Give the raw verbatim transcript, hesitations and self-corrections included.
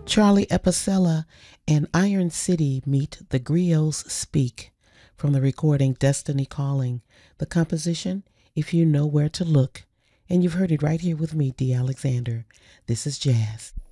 Charlie Epicella and Iron City meet The Griots Speak from the recording Destiny Calling. The composition, If You Know Where to Look. And you've heard it right here with me, D. Alexander. This is jazz.